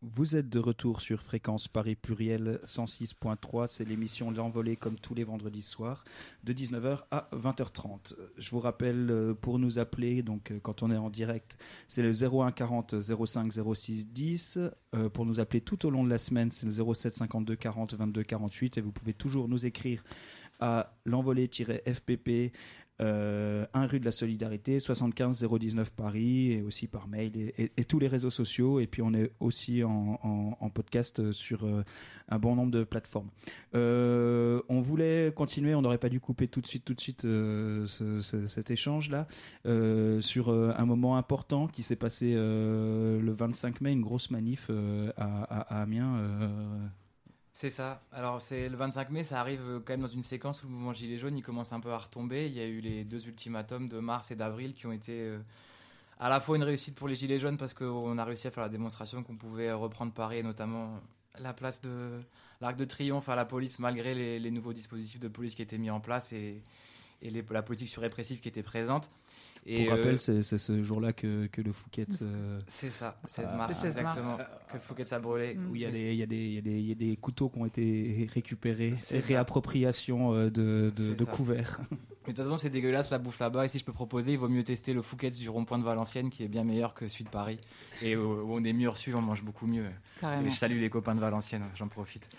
Vous êtes de retour sur Fréquence Paris Pluriel 106.3. C'est l'émission L'Envolée comme tous les vendredis soirs de 19h à 20h30. Je vous rappelle, pour nous appeler, donc quand on est en direct, c'est le 01 40 05 06 10. Pour nous appeler tout au long de la semaine, c'est le 07 52 40 22 48. Et vous pouvez toujours nous écrire à l'envolée-fpp 1 rue de la Solidarité, 75 019 Paris, et aussi par mail et tous les réseaux sociaux. Et puis on est aussi en podcast sur un bon nombre de plateformes. On voulait continuer, on n'aurait pas dû couper tout de suite cet échange là sur un moment important qui s'est passé le 25 mai, une grosse manif à Amiens. C'est ça. Alors, c'est le 25 mai, ça arrive quand même dans une séquence où le mouvement Gilets jaunes, il commence un peu à retomber. Il y a eu les 2 ultimatums de mars et d'avril qui ont été à la fois une réussite pour les Gilets jaunes parce qu'on a réussi à faire la démonstration qu'on pouvait reprendre Paris et notamment la place de l'Arc de Triomphe à la police malgré les nouveaux dispositifs de police qui étaient mis en place et la politique surrépressive qui était présente. Et pour rappel, c'est ce jour-là que le Fouquet... c'est ça, 16 mars, exactement, que le Fouquet a brûlé. Où il y a des couteaux qui ont été récupérés, réappropriation de couverts. Mais de toute façon, c'est dégueulasse la bouffe là-bas. Et si je peux proposer, il vaut mieux tester le Fouquet du rond-point de Valenciennes, qui est bien meilleur que celui de Paris. Et où on est mieux reçu, on mange beaucoup mieux. Carrément. Et je salue les copains de Valenciennes, j'en profite.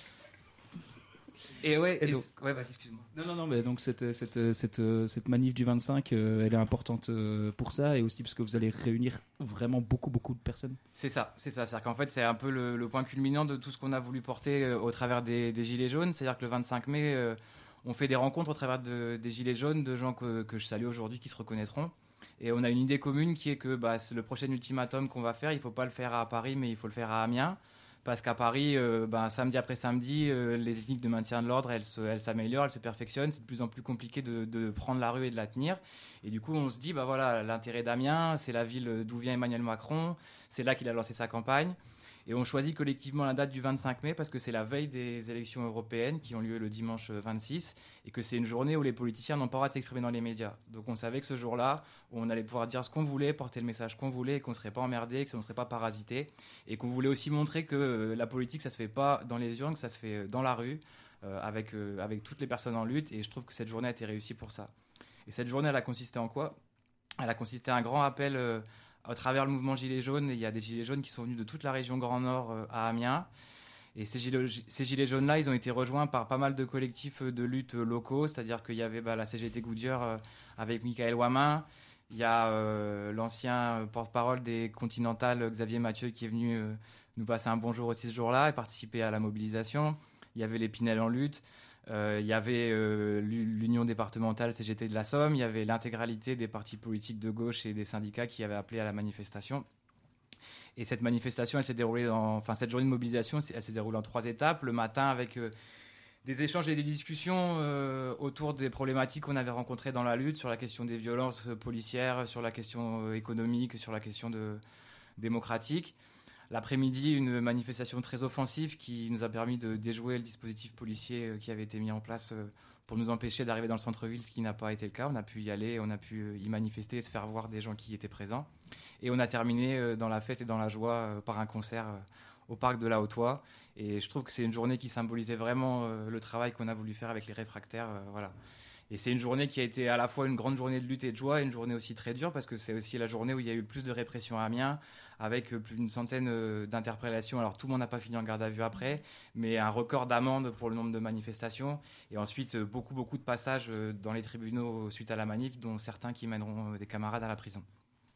Et ouais, vas-y, excuse-moi. Non, mais donc cette manif du 25, elle est importante pour ça et aussi parce que vous allez réunir vraiment beaucoup de personnes. C'est ça. C'est-à-dire qu'en fait, c'est un peu le point culminant de tout ce qu'on a voulu porter au travers des Gilets jaunes. C'est-à-dire que le 25 mai, on fait des rencontres au travers des Gilets jaunes, de gens que je salue aujourd'hui qui se reconnaîtront. Et on a une idée commune qui est que c'est le prochain ultimatum qu'on va faire, il ne faut pas le faire à Paris, mais il faut le faire à Amiens. Parce qu'à Paris, samedi après samedi, les techniques de maintien de l'ordre, elles s'améliorent, elles se perfectionnent. C'est de plus en plus compliqué de prendre la rue et de la tenir. Et du coup, on se dit, l'intérêt d'Amiens, c'est la ville d'où vient Emmanuel Macron. C'est là qu'il a lancé sa campagne. Et on choisit collectivement la date du 25 mai parce que c'est la veille des élections européennes qui ont lieu le dimanche 26 et que c'est une journée où les politiciens n'ont pas le droit de s'exprimer dans les médias. Donc on savait que ce jour-là, on allait pouvoir dire ce qu'on voulait, porter le message qu'on voulait et qu'on ne serait pas emmerdé, que on ne serait pas parasité et qu'on voulait aussi montrer que la politique, ça se fait pas dans les urnes, que ça se fait dans la rue avec toutes les personnes en lutte et je trouve que cette journée a été réussie pour ça. Et cette journée, elle a consisté en quoi ? Elle a consisté en un grand appel à travers le mouvement Gilets jaunes. Il y a des Gilets jaunes qui sont venus de toute la région Grand Nord à Amiens. Et ces Gilets jaunes-là, ils ont été rejoints par pas mal de collectifs de lutte locaux. C'est-à-dire qu'il y avait la CGT Goodyear avec Michael Wamin. Il y a l'ancien porte-parole des Continentales, Xavier Mathieu, qui est venu nous passer un bonjour aussi ce jour-là et participer à la mobilisation. Il y avait les Pinel en lutte. Il y avait l'Union départementale CGT de la Somme, il y avait l'intégralité des partis politiques de gauche et des syndicats qui avaient appelé à la manifestation. Et cette manifestation, cette journée de mobilisation, elle s'est déroulée en 3 étapes. Le matin, avec des échanges et des discussions autour des problématiques qu'on avait rencontrées dans la lutte, sur la question des violences policières, sur la question économique, sur la question démocratique. L'après-midi, une manifestation très offensive qui nous a permis de déjouer le dispositif policier qui avait été mis en place pour nous empêcher d'arriver dans le centre-ville, ce qui n'a pas été le cas. On a pu y aller, on a pu y manifester et se faire voir des gens qui y étaient présents. Et on a terminé dans la fête et dans la joie par un concert au parc de la Haute-Oie. Et je trouve que c'est une journée qui symbolisait vraiment le travail qu'on a voulu faire avec les réfractaires. Voilà. Et c'est une journée qui a été à la fois une grande journée de lutte et de joie et une journée aussi très dure parce que c'est aussi la journée où il y a eu le plus de répression à Amiens avec plus d'une centaine d'interpellations. Alors tout le monde n'a pas fini en garde à vue après, mais un record d'amendes pour le nombre de manifestations et ensuite beaucoup de passages dans les tribunaux suite à la manif, dont certains qui mèneront des camarades à la prison.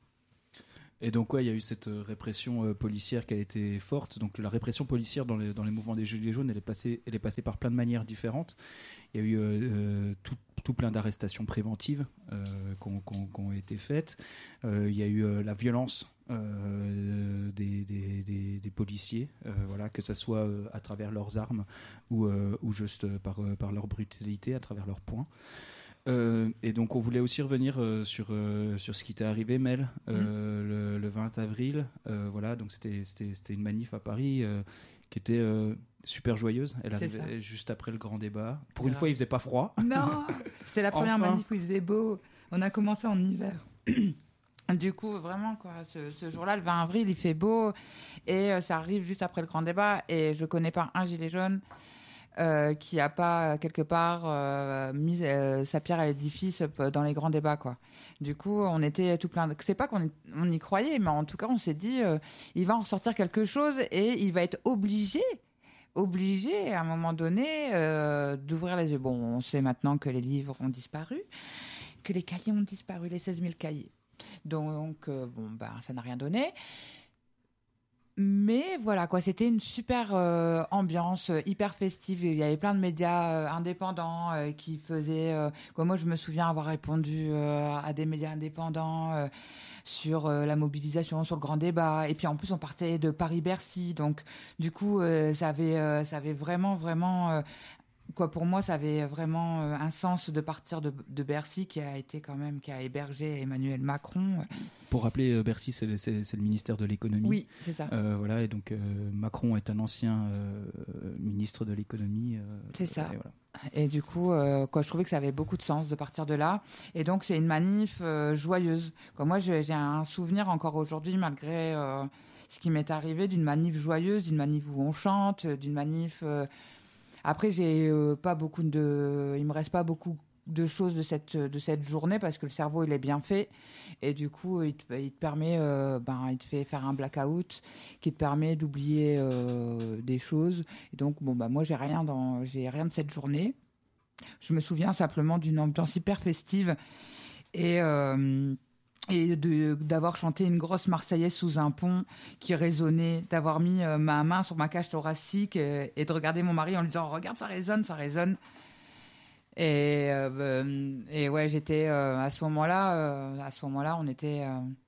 Et donc il y a eu cette répression policière qui a été forte. Donc la répression policière dans les mouvements des Gilets jaunes, elle est passée par plein de manières différentes. Il y a eu tout plein d'arrestations préventives qui ont été faites. Il y a eu la violence des policiers, que ça soit à travers leurs armes ou juste par leur brutalité, à travers leurs poings. Et donc on voulait aussi revenir sur ce qui t'est arrivé, Mel, le 20 avril. Donc c'était une manif à Paris qui était super joyeuse. Elle arrivait juste après le grand débat. Pour une fois, il faisait pas froid. Non, c'était la première manif où il faisait beau. On a commencé en hiver. Du coup, vraiment, quoi, ce jour-là, le 20 avril, il fait beau et ça arrive juste après le grand débat. Et je connais pas un gilet jaune qui a pas quelque part mis sa pierre à l'édifice dans les grands débats, quoi. Du coup, on était tout plein. C'est pas on y croyait, mais en tout cas, on s'est dit, il va en ressortir quelque chose et il va être obligé à un moment donné d'ouvrir les yeux. Bon, on sait maintenant que les livres ont disparu, que les cahiers ont disparu, les 16 000 cahiers. Donc, ça n'a rien donné. Mais voilà, quoi, c'était une super ambiance, hyper festive. Il y avait plein de médias indépendants qui faisaient... moi, je me souviens avoir répondu à des médias indépendants sur la mobilisation, sur le grand débat. Et puis, en plus, on partait de Paris-Bercy. Donc, du coup, ça avait vraiment... pour moi, ça avait vraiment un sens de partir de Bercy, qui a hébergé Emmanuel Macron. Pour rappeler, Bercy, c'est le ministère de l'économie. Oui, c'est ça. Voilà, et donc Macron est un ancien ministre de l'économie. C'est ça. Et voilà. Et du coup, je trouvais que ça avait beaucoup de sens de partir de là. Et donc, c'est une manif joyeuse. Moi, j'ai un souvenir encore aujourd'hui, malgré ce qui m'est arrivé, d'une manif joyeuse, d'une manif où on chante, d'une manif... Après, il me reste pas beaucoup de choses de cette journée parce que le cerveau, il est bien fait. Et du coup, il te permet, il te fait faire un blackout qui te permet d'oublier des choses. Et donc, moi, j'ai rien de cette journée. Je me souviens simplement d'une ambiance hyper festive et d'avoir chanté une grosse Marseillaise sous un pont qui résonnait, d'avoir mis ma main sur ma cage thoracique et de regarder mon mari en lui disant « Regarde, ça résonne ». Et ouais, j'étais à ce moment-là, on était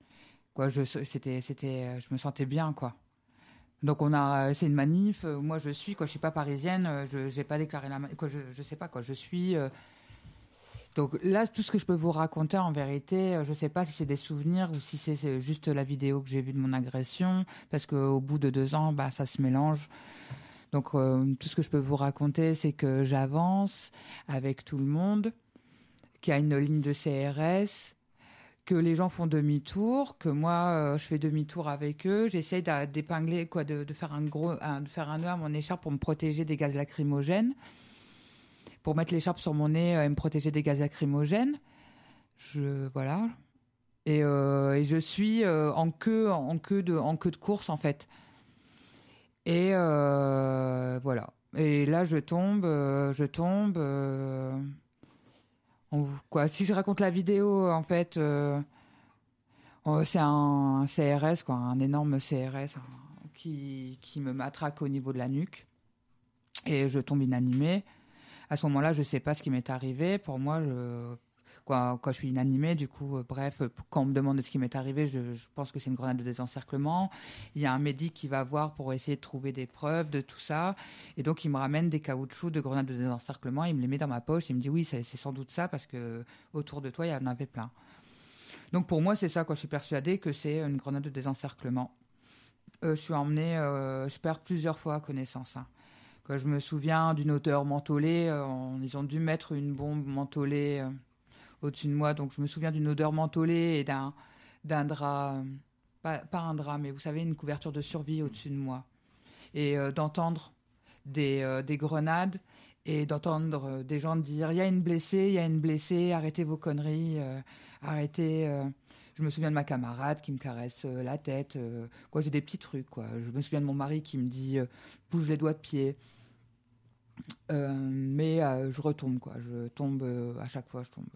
je me sentais bien, quoi. Donc c'est une manif, moi je suis pas parisienne, j'ai pas déclaré la manif, je sais pas, quoi, je suis donc là, tout ce que je peux vous raconter, en vérité, je ne sais pas si c'est des souvenirs ou si c'est juste la vidéo que j'ai vue de mon agression, parce qu'au bout de 2 ans, ça se mélange. Donc tout ce que je peux vous raconter, c'est que j'avance avec tout le monde, qu'il y a une ligne de CRS, que les gens font demi-tour, que moi, je fais demi-tour avec eux. J'essaye d'épingler, de faire de faire un nœud à mon écharpe pour me protéger des gaz lacrymogènes. Pour mettre l'écharpe sur mon nez et me protéger des gaz lacrymogènes. Voilà. Et je suis en queue de course, en fait. Et voilà. Et là, je tombe. Si je raconte la vidéo, en fait, c'est un CRS, quoi, un énorme CRS qui me matraque au niveau de la nuque. Et je tombe inanimée. À ce moment-là, je ne sais pas ce qui m'est arrivé. Pour moi, quand je suis inanimée, du coup, quand on me demande ce qui m'est arrivé, je pense que c'est une grenade de désencerclement. Il y a un médic qui va voir pour essayer de trouver des preuves de tout ça. Et donc, il me ramène des caoutchoucs de grenades de désencerclement. Il me les met dans ma poche. Il me dit, oui, c'est sans doute ça parce que autour de toi, il y en avait plein. Donc, pour moi, c'est ça. Je suis persuadée que c'est une grenade de désencerclement. Je suis emmenée, je perds plusieurs fois connaissance. Je me souviens d'une odeur mentholée. Ils ont dû mettre une bombe mentholée au-dessus de moi. Donc, je me souviens d'une odeur mentholée et d'un drap, pas un drap, mais vous savez, une couverture de survie au-dessus de moi. Et d'entendre des grenades et d'entendre des gens dire « Il y a une blessée, arrêtez vos conneries, arrêtez... » Je me souviens de ma camarade qui me caresse la tête. J'ai des petits trucs, quoi. Je me souviens de mon mari qui me dit « Bouge les doigts de pied ». Mais je retombe, quoi. Je tombe à chaque fois, je tombe.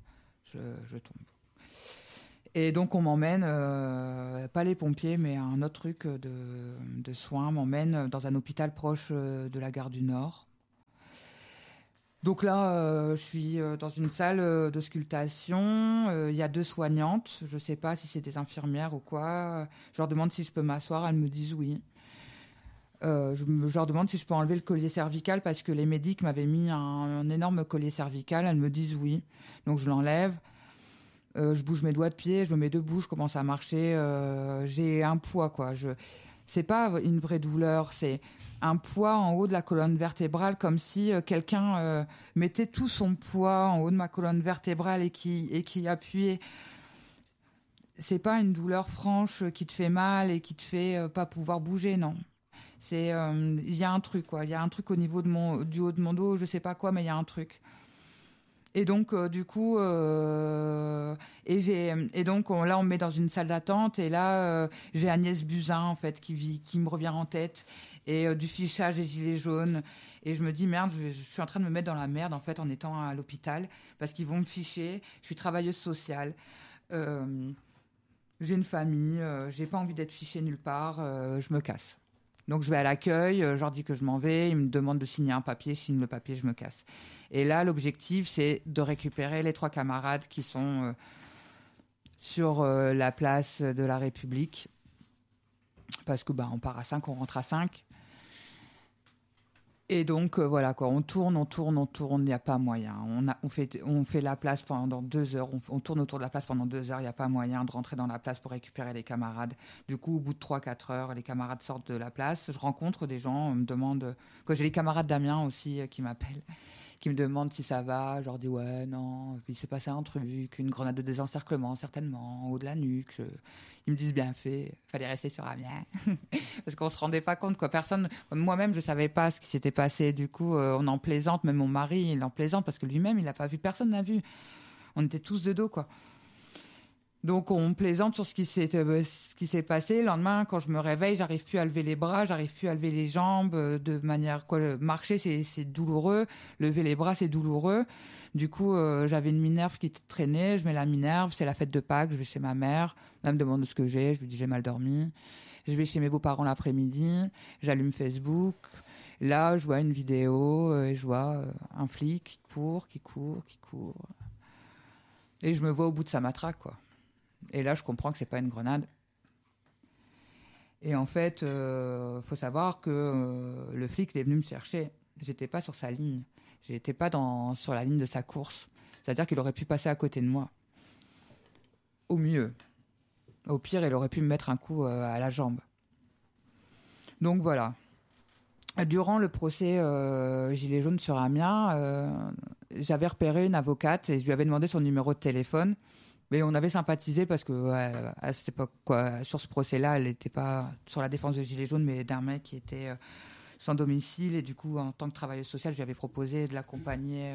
Et donc on m'emmène, pas les pompiers, mais un autre truc de soins m'emmène dans un hôpital proche de la gare du Nord. Donc là, je suis dans une salle d'auscultation. Il y a 2 soignantes. Je ne sais pas si c'est des infirmières ou quoi. Je leur demande si je peux m'asseoir. Elles me disent oui. Je leur demande si je peux enlever le collier cervical parce que les médics m'avaient mis un énorme collier cervical. Elles me disent oui. Donc je l'enlève. Je bouge mes doigts de pied, je me mets debout, je commence à marcher. J'ai un poids, quoi. C'est pas une vraie douleur, c'est un poids en haut de la colonne vertébrale, comme si quelqu'un mettait tout son poids en haut de ma colonne vertébrale et qui appuyait. c'est pas une douleur franche qui te fait mal et qui te fait pas pouvoir bouger, non. C'est il y a un truc quoi, il y a un truc au niveau du haut de mon dos, je sais pas quoi, mais il y a un truc. Et donc du coup là on me met dans une salle d'attente et là j'ai Agnès Buzyn en fait qui me revient en tête et du fichage des gilets jaunes et je me dis merde, je suis en train de me mettre dans la merde en fait en étant à l'hôpital parce qu'ils vont me ficher. Je suis travailleuse sociale. J'ai une famille, j'ai pas envie d'être fichée nulle part, je me casse. Donc je vais à l'accueil, je leur dis que je m'en vais, ils me demandent de signer un papier, je signe le papier, je me casse. Et là, l'objectif, c'est de récupérer les 3 camarades qui sont sur la place de la République. Parce que on part à 5, on rentre à 5. Et donc, voilà, quoi, on tourne, il n'y a pas moyen. On fait la place pendant 2 heures, on tourne autour de la place pendant 2 heures, il n'y a pas moyen de rentrer dans la place pour récupérer les camarades. Du coup, au bout de 3-4 heures, les camarades sortent de la place. Je rencontre des gens, on me demande... Quand j'ai les camarades d'Amiens aussi qui m'appellent, qui me demandent si ça va. Je leur dis ouais, non, il s'est passé un truc, une grenade de désencerclement, certainement, en haut de la nuque. Ils me disent bien fait, fallait rester sur Amiens. Parce qu'on se rendait pas compte, quoi. Personne, moi-même, je savais pas ce qui s'était passé. Du coup, on en plaisante, même mon mari, il en plaisante parce que lui-même, il n'a pas vu, personne n'a vu. On était tous de dos, quoi. Donc on plaisante sur ce qui s'est passé. Le lendemain, quand je me réveille, j'arrive plus à lever les bras, j'arrive plus à lever les jambes de manière marcher c'est douloureux, lever les bras c'est douloureux. Du coup, j'avais une Minerve qui traînait, je mets la Minerve, c'est la fête de Pâques, je vais chez ma mère, elle me demande ce que j'ai, je lui dis j'ai mal dormi. Je vais chez mes beaux-parents l'après-midi, j'allume Facebook. Là, je vois une vidéo et je vois un flic qui court. Et je me vois au bout de sa matraque, quoi. Et là, je comprends que c'est pas une grenade. Et en fait, faut savoir que le flic il est venu me chercher. J'étais pas sur sa ligne. J'étais pas sur la ligne de sa course. C'est-à-dire qu'il aurait pu passer à côté de moi. Au mieux. Au pire, il aurait pu me mettre un coup à la jambe. Donc voilà. Durant le procès Gilets jaunes sur Amiens, j'avais repéré une avocate et je lui avais demandé son numéro de téléphone. Mais on avait sympathisé parce que à cette époque, sur ce procès-là, elle n'était pas sur la défense de Gilets jaunes, mais d'un mec qui était sans domicile. Et du coup, en tant que travailleuse sociale, je lui avais proposé de l'accompagner,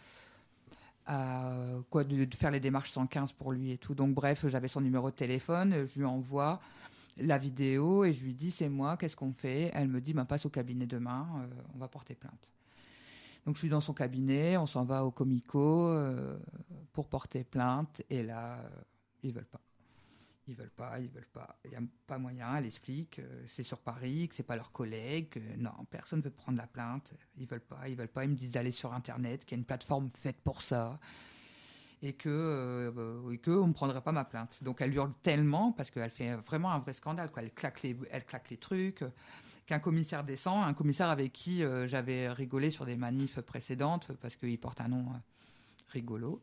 de faire les démarches 115 pour lui et tout. Donc bref, j'avais son numéro de téléphone, je lui envoie la vidéo et je lui dis c'est moi, qu'est-ce qu'on fait? Elle me dit passe au cabinet demain, on va porter plainte. Donc je suis dans son cabinet, on s'en va au Comico pour porter plainte. Et là, ils veulent pas. Il n'y a pas moyen, elle explique. C'est sur Paris, que c'est pas leurs collègues. Non, personne veut prendre la plainte. Ils veulent pas. Ils me disent d'aller sur Internet, qu'il y a une plateforme faite pour ça. Et que on ne prendrait pas ma plainte. Donc elle hurle tellement, parce qu'elle fait vraiment un vrai scandale, quoi. Elle claque les trucs. Qu'un commissaire descend, un commissaire avec qui j'avais rigolé sur des manifs précédentes parce qu'il porte un nom rigolo.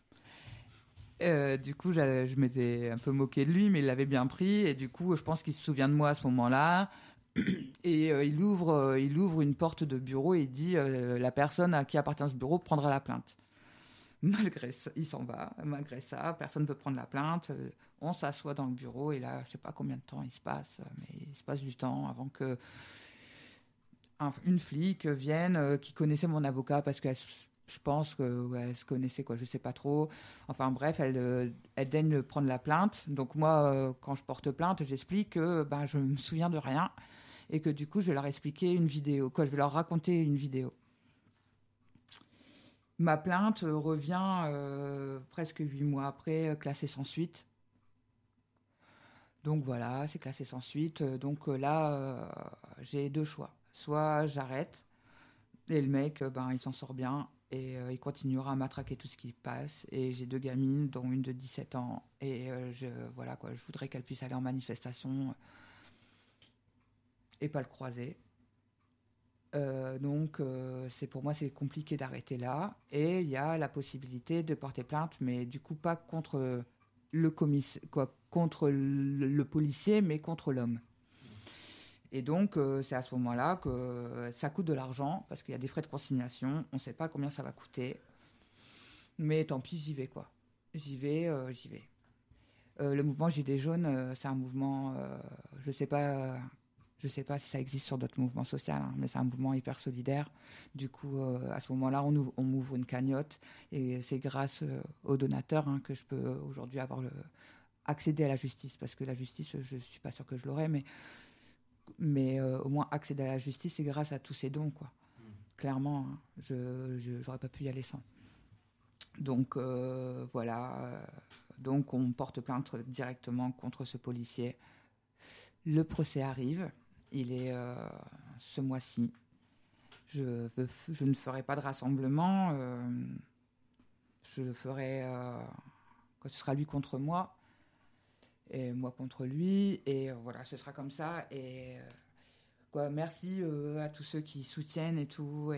Du coup, je m'étais un peu moqué de lui, mais il l'avait bien pris. Et du coup, je pense qu'il se souvient de moi à ce moment-là. Et il ouvre une porte de bureau et il dit la personne à qui appartient ce bureau prendra la plainte. Malgré ça, il s'en va. Malgré ça, personne ne veut prendre la plainte. On s'assoit dans le bureau et là, je ne sais pas combien de temps il se passe, mais il se passe du temps avant que une flic vienne qui connaissait mon avocat parce que je pense qu'elle se connaissait, quoi, je ne sais pas trop. Enfin bref, elle daigne prendre la plainte. Donc moi, quand je porte plainte, j'explique que je ne me souviens de rien et que du coup, je vais leur expliquer une vidéo, je vais leur raconter une vidéo. Ma plainte revient presque 8 mois après, classée sans suite. Donc voilà, c'est classé sans suite. Donc là, j'ai 2 choix. Soit j'arrête, et le mec, il s'en sort bien, et il continuera à matraquer tout ce qui passe. Et j'ai 2 gamines, dont une de 17 ans. Et je voudrais qu'elle puisse aller en manifestation et pas le croiser. Donc pour moi c'est compliqué d'arrêter là, et il y a la possibilité de porter plainte, mais du coup pas contre contre le policier, mais contre l'homme. Et donc c'est à ce moment-là que ça coûte de l'argent parce qu'il y a des frais de consignation, on ne sait pas combien ça va coûter, mais tant pis, j'y vais. Le mouvement Gilets jaunes, c'est un mouvement, je sais pas si ça existe sur d'autres mouvements sociaux, hein, mais c'est un mouvement hyper solidaire. Du coup, à ce moment-là, on m'ouvre une cagnotte et c'est grâce aux donateurs que je peux aujourd'hui accéder à la justice, parce que la justice, je suis pas sûre que je l'aurai, mais au moins accéder à la justice, c'est grâce à tous ces dons, quoi. Clairement, hein, je j'aurais pas pu y aller sans. Donc voilà. Donc on porte plainte directement contre ce policier. Le procès arrive. Il est ce mois-ci. Je ne ferai pas de rassemblement. Je le ferai quand ce sera lui contre moi et moi contre lui. Et voilà, ce sera comme ça. Et merci à tous ceux qui soutiennent et tout.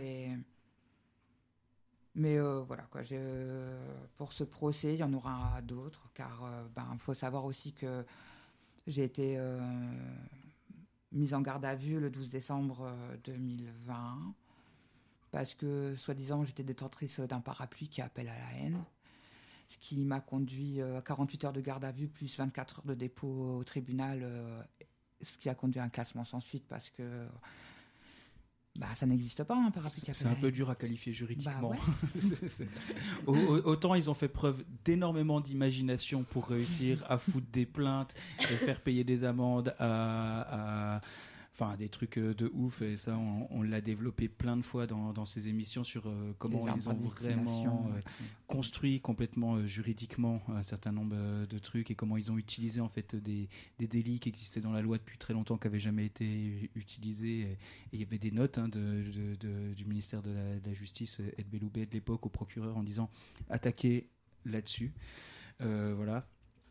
Mais voilà, quoi, pour ce procès, il y en aura d'autres, car faut savoir aussi que j'ai été mise en garde à vue le 12 décembre 2020, parce que, soi-disant, j'étais détentrice d'un parapluie qui appelle à la haine, ce qui m'a conduit à 48 heures de garde à vue, plus 24 heures de dépôt au tribunal, ce qui a conduit à un classement sans suite, parce que ça n'existe pas, un parapluie qui appelle C'est un peu dur à qualifier juridiquement. Ouais. Autant ils ont fait preuve d'énormément d'imagination pour réussir à foutre des plaintes et faire payer des amendes enfin des trucs de ouf, et ça on l'a développé plein de fois dans ces émissions sur comment ils ont vraiment construit complètement juridiquement un certain nombre de trucs, et comment ils ont utilisé en fait des délits qui existaient dans la loi depuis très longtemps, qui n'avaient jamais été utilisés, et il y avait des notes du ministère de la Justice et de Belloubet de l'époque au procureur en disant attaquez là-dessus, voilà.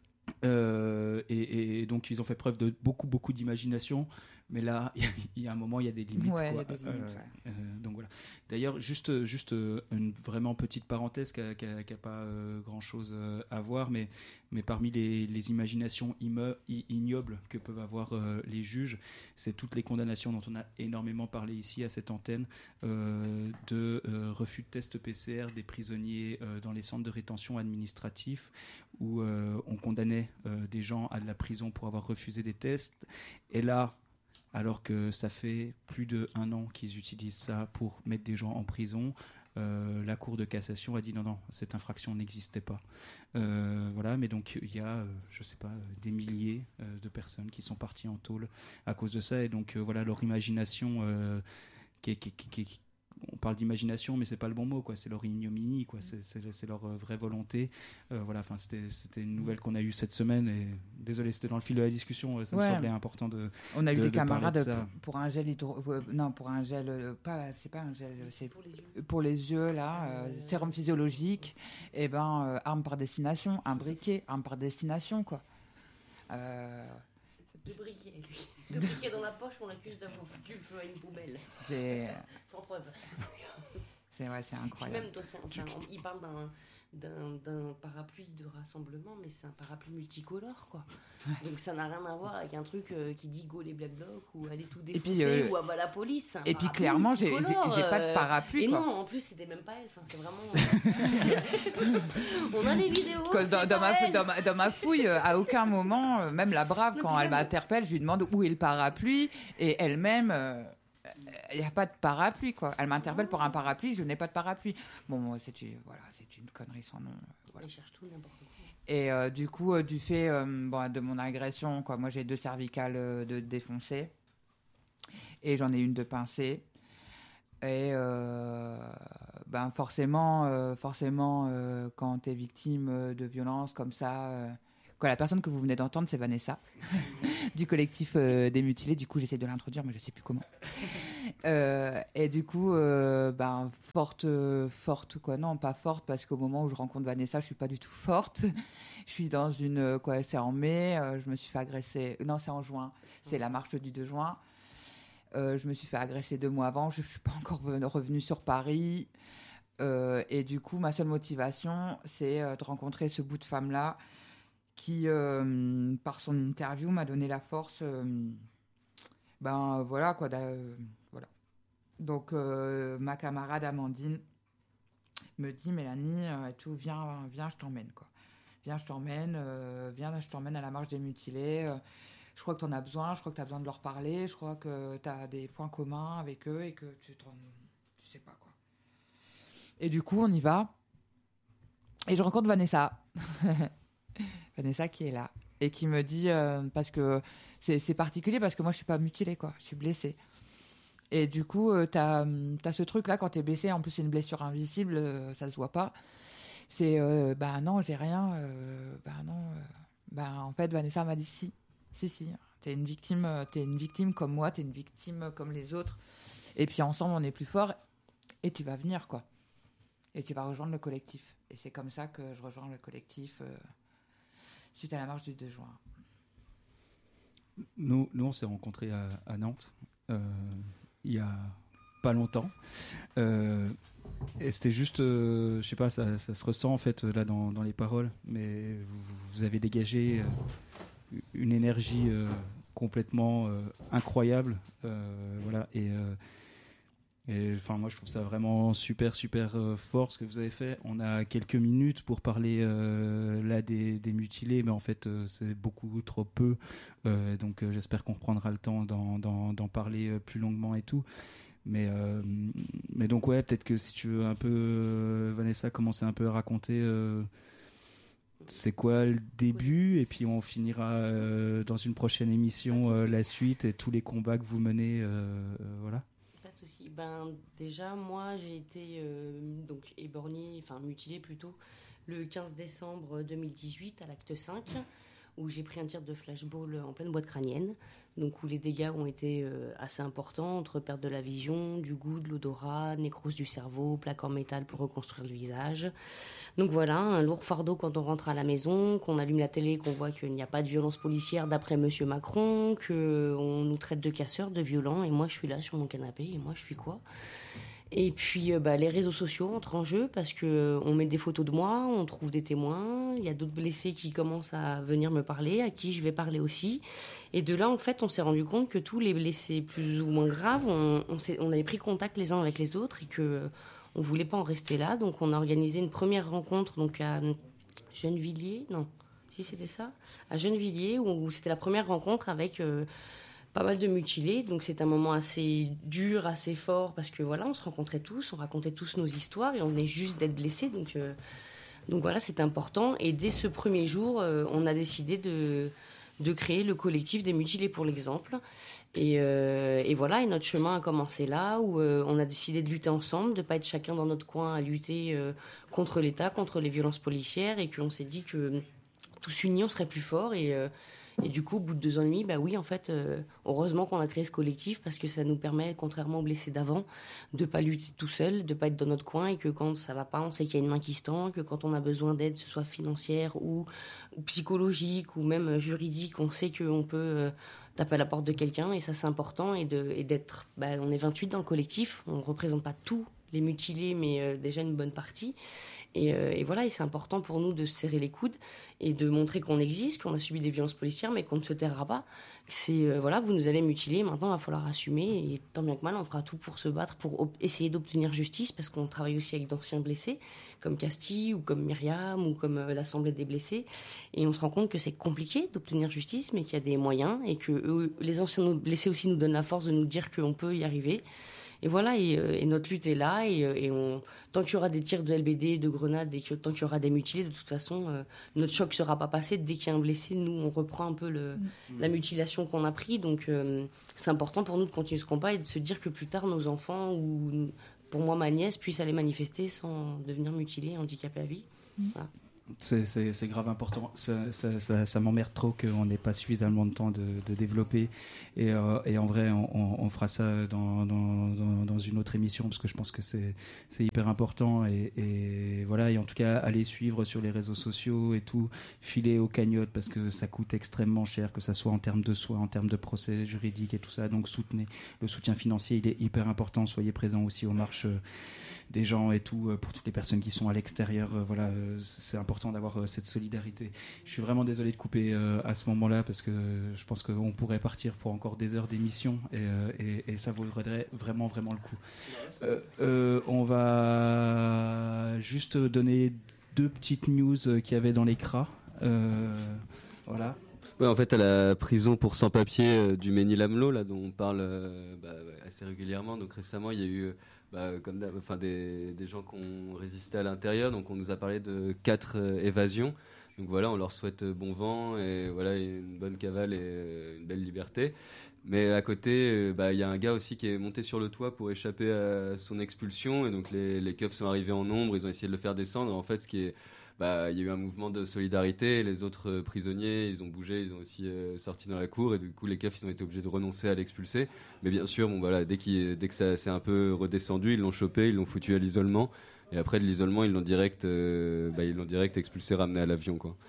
Et donc ils ont fait preuve de beaucoup d'imagination, mais là il y a un moment, il y a des limites, ouais, quoi. Il y a des limites, donc voilà. D'ailleurs, juste une vraiment petite parenthèse qui a pas grand chose à voir, mais parmi les imaginations ignobles que peuvent avoir les juges, c'est toutes les condamnations dont on a énormément parlé ici à cette antenne, de refus de test PCR des prisonniers dans les centres de rétention administratifs, où on condamnait des gens à de la prison pour avoir refusé des tests. Et là, alors que ça fait plus d'1 an qu'ils utilisent ça pour mettre des gens en prison, la Cour de cassation a dit non, cette infraction n'existait pas. Voilà, mais donc il y a, je sais pas, des milliers de personnes qui sont parties en tôle à cause de ça. Et donc voilà, leur imagination on parle d'imagination, mais c'est pas le bon mot, quoi. C'est leur ignominie, quoi. C'est leur vraie volonté. Voilà, enfin, c'était une nouvelle qu'on a eue cette semaine, et désolé, c'était dans le fil de la discussion. Ça me semblait important de. On a eu des camarades de pour un gel pour un gel, c'est pas un gel, c'est pour les yeux là, sérum physiologique, et arme par destination, un briquet, arme par destination, quoi. De briquet, lui. De briquet dans la poche, on l'accuse d'avoir foutu le feu à une poubelle. Sans preuve. C'est incroyable. Même toi, il parle d'un parapluie de rassemblement, mais c'est un parapluie multicolore, quoi. Donc ça n'a rien à voir avec un truc qui dit go les Black Blocs, ou aller tout défoncer, ou à la police. Et puis clairement, j'ai pas de parapluie, et quoi. Non, en plus c'était même pas elle. Enfin, c'est vraiment. On a les vidéos. Dans ma fouille, à aucun moment, même la brave, quand elle m'interpelle, je lui demande où est le parapluie, et elle-même. Il n'y a pas de parapluie, quoi. Elle m'interpelle pour un parapluie, je n'ai pas de parapluie. Bon, c'est une connerie sans nom. Voilà. Elle cherche tout, n'importe quoi. Et du coup, du fait de mon agression, quoi, moi j'ai 2 cervicales de défoncées, et j'en ai une de pincée. Et forcément, quand tu es victime de violences comme ça, la personne que vous venez d'entendre, c'est Vanessa, du collectif des mutilés. Du coup, j'essaie de l'introduire, mais je ne sais plus comment. Et du coup, forte, quoi. Non, pas forte, parce qu'au moment où je rencontre Vanessa, je ne suis pas du tout forte. Je suis dans une... c'est en mai, je me suis fait agresser... Non, c'est en juin. C'est la marche du 2 juin. Je me suis fait agresser 2 mois avant. Je ne suis pas encore revenue sur Paris. Et du coup, ma seule motivation, c'est de rencontrer ce bout de femme-là qui, par son interview, m'a donné la force. Voilà, quoi. Voilà. Donc, ma camarade Amandine me dit, Mélanie, viens, je t'emmène, quoi. viens, je t'emmène à la marche des mutilés. Je crois que tu en as besoin, je crois que tu as besoin de leur parler, je crois que tu as des points communs avec eux et que tu sais pas quoi. Et du coup, on y va. Et je rencontre Vanessa. Vanessa qui est là. Et qui me dit, parce que c'est particulier, parce que moi, je suis pas mutilée, quoi. Je suis blessée. Et du coup, t'as ce truc-là, quand t'es blessée, en plus, c'est une blessure invisible, ça se voit pas. C'est, non, j'ai rien. En fait, Vanessa m'a dit si. T'es une victime comme moi, t'es une victime comme les autres. Et puis, ensemble, on est plus fort. Et tu vas venir, quoi. Et tu vas rejoindre le collectif. Et c'est comme ça que je rejoins le collectif suite à la marche du 2 juin. Nous on s'est rencontrés à Nantes il y a pas longtemps. Et c'était juste, je sais pas, ça se ressent en fait là dans les paroles, mais vous avez dégagé une énergie complètement incroyable. Voilà. Et enfin, moi, je trouve ça vraiment super fort ce que vous avez fait. On a quelques minutes pour parler là des mutilés, mais en fait, c'est beaucoup trop peu. Donc, j'espère qu'on reprendra le temps d'en parler plus longuement et tout. Mais donc, ouais, peut-être que si tu veux un peu, Vanessa, commencer un peu à raconter c'est quoi le début, et puis on finira dans une prochaine émission la suite et tous les combats que vous menez. Voilà. Déjà, moi, j'ai été donc éborgnée, enfin mutilée plutôt, le 15 décembre 2018 à l'acte 5, où j'ai pris un tir de flashball en pleine boîte crânienne, donc où les dégâts ont été assez importants, entre perte de la vision, du goût, de l'odorat, nécrose du cerveau, plaque en métal pour reconstruire le visage. Donc voilà, un lourd fardeau quand on rentre à la maison, qu'on allume la télé, qu'on voit qu'il n'y a pas de violence policière d'après Monsieur Macron, qu'on nous traite de casseurs, de violents, et moi je suis là sur mon canapé, et moi je suis quoi ? Et puis les réseaux sociaux entrent en jeu parce qu'on met des photos de moi, on trouve des témoins, il y a d'autres blessés qui commencent à venir me parler, à qui je vais parler aussi. Et de là, en fait, on s'est rendu compte que tous les blessés plus ou moins graves, on avait pris contact les uns avec les autres et que on voulait pas en rester là. Donc on a organisé une première rencontre donc à Gennevilliers, à Gennevilliers, où c'était la première rencontre avec pas mal de mutilés, donc c'est un moment assez dur, assez fort, parce que voilà, on se rencontrait tous, on racontait tous nos histoires et on venait juste d'être blessés, donc voilà, c'est important. Et dès ce premier jour, on a décidé de créer le collectif des mutilés pour l'exemple. Et voilà, et notre chemin a commencé là, où on a décidé de lutter ensemble, de ne pas être chacun dans notre coin à lutter contre l'État, contre les violences policières, et qu'on s'est dit que tous unis, on serait plus forts. Et du coup, au bout de 2 ans et demi, en fait, heureusement qu'on a créé ce collectif parce que ça nous permet, contrairement aux blessés d'avant, de ne pas lutter tout seul, de ne pas être dans notre coin et que quand ça ne va pas, on sait qu'il y a une main qui se tend, que quand on a besoin d'aide, que ce soit financière ou psychologique ou même juridique, on sait qu'on peut taper à la porte de quelqu'un et ça, c'est important. Et d'être, on est 28 dans le collectif, on ne représente pas tous les mutilés, mais déjà une bonne partie. Et voilà, et c'est important pour nous de se serrer les coudes et de montrer qu'on existe, qu'on a subi des violences policières, mais qu'on ne se taira pas. C'est voilà, vous nous avez mutilés, maintenant il va falloir assumer, et tant bien que mal, on fera tout pour se battre, pour essayer d'obtenir justice, parce qu'on travaille aussi avec d'anciens blessés, comme Castille, ou comme Myriam, ou comme l'Assemblée des blessés, et on se rend compte que c'est compliqué d'obtenir justice, mais qu'il y a des moyens, et que les anciens blessés aussi nous donnent la force de nous dire qu'on peut y arriver. Et voilà, et notre lutte est là, et tant qu'il y aura des tirs de LBD, de grenades, et tant qu'il y aura des mutilés, de toute façon, notre choc ne sera pas passé. Dès qu'il y a un blessé, nous, on reprend un peu la mutilation qu'on a pris. Donc, c'est important pour nous de continuer ce combat et de se dire que plus tard, nos enfants, ou pour moi, ma nièce, puissent aller manifester sans devenir mutilés, handicapés à vie. Voilà. C'est grave important. Ça m'emmerde trop qu'on n'ait pas suffisamment de temps de développer. Et en vrai, on fera ça dans une autre émission parce que je pense que c'est hyper important. Et voilà. Et en tout cas, allez suivre sur les réseaux sociaux et tout. Filez aux cagnottes parce que ça coûte extrêmement cher, que ça soit en termes de soins, en termes de procès juridiques et tout ça. Donc soutenez. Le soutien financier, il est hyper important. Soyez présents aussi aux marches des gens et tout, pour toutes les personnes qui sont à l'extérieur. Voilà, c'est important d'avoir cette solidarité. Je suis vraiment désolé de couper à ce moment-là parce que je pense qu'on pourrait partir pour encore des heures d'émission et ça vaudrait vraiment le coup. On va juste donner 2 petites news qu'il y avait dans l'écran. Voilà. Ouais, en fait, à la prison pour sans-papiers du Mesnil-Amelot, là, dont on parle assez régulièrement. Donc récemment, il y a eu des gens qui ont résisté à l'intérieur. Donc on nous a parlé de 4 évasions. Donc voilà, on leur souhaite bon vent et voilà, une bonne cavale et une belle liberté. Mais à côté, y a un gars aussi qui est monté sur le toit pour échapper à son expulsion. Et donc les keufs sont arrivés en nombre, ils ont essayé de le faire descendre. En fait, il y a eu un mouvement de solidarité. Les autres prisonniers, ils ont bougé, ils ont aussi sorti dans la cour. Et du coup, les keufs, ils ont été obligés de renoncer à l'expulser. Mais bien sûr, dès que ça s'est un peu redescendu, ils l'ont chopé, ils l'ont foutu à l'isolement. Et après de l'isolement, ils l'ont direct expulsé, ramené à l'avion, quoi.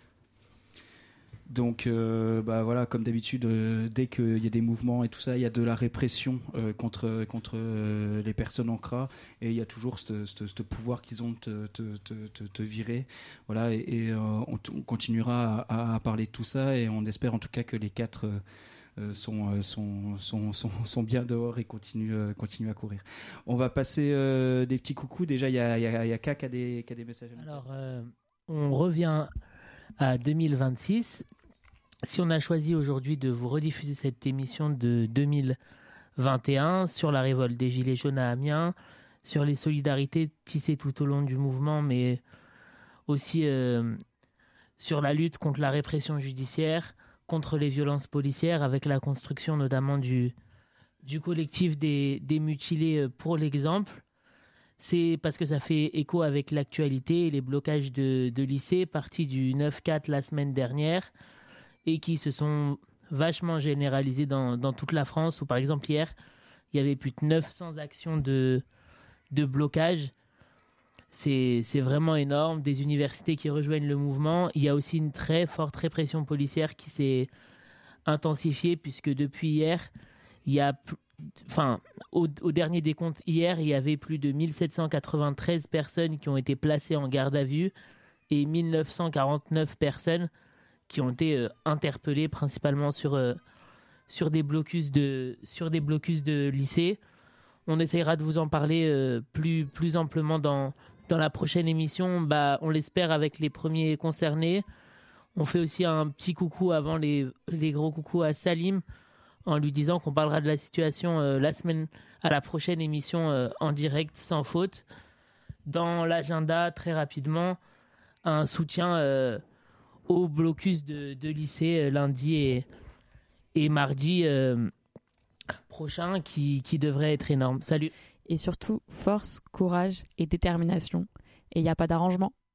Donc voilà, comme d'habitude, dès qu'il y a des mouvements et tout ça, il y a de la répression contre les personnes en CRA, et il y a toujours ce pouvoir qu'ils ont de te virer. Voilà, et on continuera à parler de tout ça, et on espère en tout cas que les 4 sont bien dehors et continuent à courir. On va passer des petits coucous. Déjà, il y a K qui a des messages à nous. Alors, on revient à 2026. Si on a choisi aujourd'hui de vous rediffuser cette émission de 2021 sur la révolte des Gilets jaunes à Amiens, sur les solidarités tissées tout au long du mouvement, mais aussi sur la lutte contre la répression judiciaire, contre les violences policières, avec la construction notamment du collectif des mutilés pour l'exemple, c'est parce que ça fait écho avec l'actualité et les blocages de lycées partis du 9-4 la semaine dernière, et qui se sont vachement généralisés dans toute la France, où par exemple hier, il y avait plus de 900 actions de blocage. C'est vraiment énorme, des universités qui rejoignent le mouvement. Il y a aussi une très forte répression policière qui s'est intensifiée, puisque depuis hier, au dernier décompte hier, il y avait plus de 1793 personnes qui ont été placées en garde à vue et 1949 personnes qui ont été interpellés principalement sur des blocus de lycée. On essaiera de vous en parler plus amplement dans la prochaine émission, on l'espère, avec les premiers concernés. On fait aussi un petit coucou avant les gros coucous à Salim, en lui disant qu'on parlera de la situation à la prochaine émission en direct sans faute. Dans l'agenda, très rapidement, un soutien au blocus de lycée lundi et mardi prochain qui devrait être énorme. Salut. Et surtout, force, courage et détermination. Et il n'y a pas d'arrangement.